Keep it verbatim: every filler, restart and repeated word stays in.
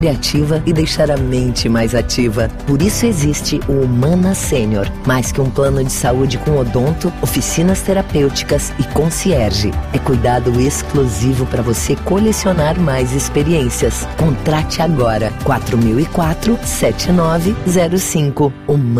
ativa e deixar a mente mais ativa. Por isso existe o Humana Sênior, mais que um plano de saúde com odonto, oficinas terapêuticas e concierge. É cuidado exclusivo para você colecionar mais experiências. Contrate agora quatro mil e quatro, sete nove zero cinco. Humana